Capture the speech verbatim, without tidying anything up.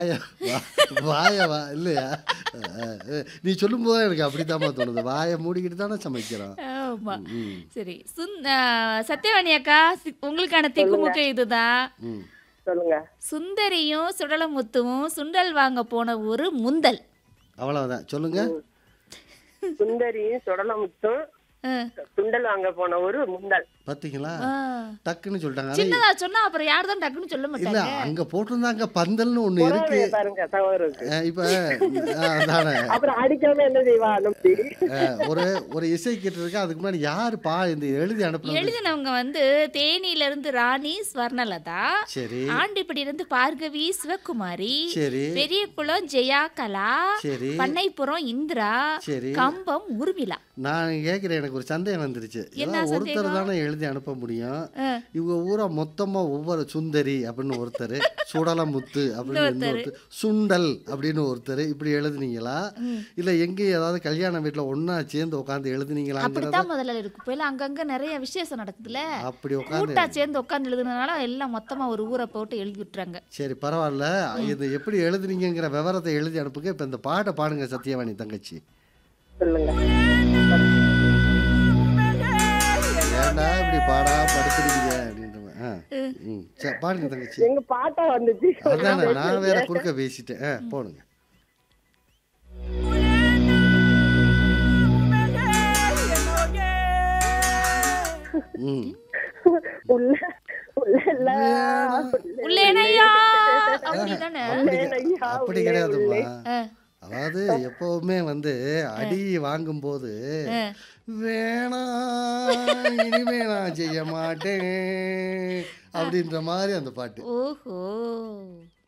வாய வா வாய வா இல்லையா? அ அ நீ சொல்லும்போது தான் எனக்கு அப்படித்தாம்மா தோணுது. வாய மூடிக்கிட்டு தானே சமைக்கிறோம். ஆமா. ம், ம், சரி. சுந் அ சத்யவாணி அக்கா, சி உங்களுக்கான சொல்லுங்க, திக்குமுக்கு இதுதான். ம். சொல்லுங்க. சுந்தரியும் சுடலமுத்துவும் சுண்டல் வாங்க போன ஊரு முந்தல். அவ்வளவுதான். சொல்லுங்க. ம். சுந்தரியும் சுடலமுத்தும் அ. சுண்டல் வாங்க போன ஒரு முந்தல். பாத்தீங்களா? ஆ. டக்குன்னு சொல்லிட்டாங்க. ஆனா சின்னதா சொன்னா அப்புறம் யார் தான் டக்குன்னு சொல்ல இல்ல மாட்டாங்க. அங்க போட்டிருந்தாங்க பந்தல்னு ஒண்ணு இருக்கு. பொறாமைய பாருங்க சகோதரருக்கு. அ இப்ப அ அதானே. அப்புறம் அடிக்காம என்ன செய்வா நம்பி? அ ஒரு ஒரு இசை கேட்டு இருக்கு. அதுக்கு முன்னாடி யாருப்பா இந்த எழுதி அனுப்புனது? எழுதினவங்க வந்து தேனியில இருந்து ராணி ஸ்வர்ணலதா, சரி, ஆண்டிப்படி இருந்து பார்கவி சிவகுமாரி, சரி, பெரியகுளம் ஜெயா கலா, சரி, பண்ணைப்புறம் இந்திரா, சரி. கம்பம் உர்மிளா. நான் கேட்கிறேன், எனக்கு ஒரு சந்தேகம் வந்துருச்சு. என்ன ஏன்னா ஒருத்தர் சந்தேகம்? தானே எழுதி அனுப்ப முடியும். அ. இவங்க ஊரா மொத்தமா ஒவ்வொரு சுந்தரி அப்படின்னு ஒருத்தர், சுடலமுத்து அப்படின்னு இன்னொருத்தரு. இன்னொருத்தர், சுண்டல் அப்படின்னு ஒருத்தர் இப்படி எழுதுனீங்களா? ம். இல்ல எங்கேயும் ஏதாவது கல்யாண வீட்ல ஒண்ணா சேர்ந்து உட்காந்து எழுதுனீங்களாங்கிறத அப்படித்தான் முதல்ல இருக்கு. இப்ப எல்லாம் அங்கங்க நிறைய விசேஷம் நடக்குதுல்ல. அப்படி உட்காந்து. கூட்டா சேர்ந்து உட்கார்ந்து எழுதுனதுனால எல்லாம் மொத்தமா ஒரு ஊரை போட்டு எழுதி விட்டுறாங்க. சரி பரவாயில்ல. இது எப்படி எழுதுனீங்கங்கிற விவரத்தை எழுதி அனுப்புங்க. இப்ப இந்த பாட்டை பாடுங்க சத்யவாணி தங்கச்சி. சொல்லுங்க. ஏன்டா இப்படி பாடா படுத்துறீங்க அப்படின்ற மாதிரி. ஆ, ம். சரி பாடுங்க தங்கச்சி. எங்க பாட்டா வந்துச்சு. அதானே நான் வேற குறுக்க பேசிட்டேன். ஆ, போடுங்க. ம். உள்ள உள்ள எல்லாம் உள்ளேனையா அப்படிதானே. அப்படி உள்ளேனையா, அப்படி உள்ளே, கிடையாதும்மா. அ, அதாவது எப்பவுமே வந்து அடி வாங்கும்போது அ. வேணாம் இனிமே நான் செய்ய மாட்டேன் அப்படின்ற மாதிரி அந்த பாட்டு. ஓஹோ.